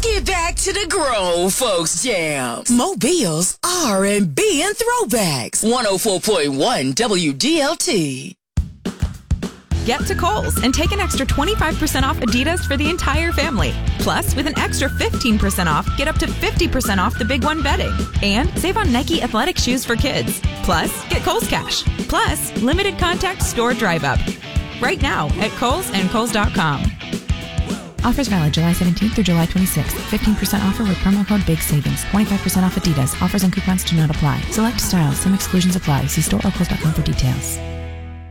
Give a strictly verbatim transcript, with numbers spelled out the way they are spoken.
get back to the grown folks jams. Mobile's R and B and throwbacks. one oh four point one W D L T. Get to Kohl's and take an extra twenty-five percent off Adidas for the entire family. Plus, with an extra fifteen percent off, get up to fifty percent off the Big One bedding. And save on Nike athletic shoes for kids. Plus, get Kohl's Cash. Plus, limited contact store drive-up. Right now at Kohl's and Kohl's dot com. Offers valid July seventeenth through July twenty-sixth. fifteen percent offer with promo code Big Savings. twenty-five percent off Adidas. Offers and coupons do not apply. Select styles. Some exclusions apply. See store or Kohl's dot com for details.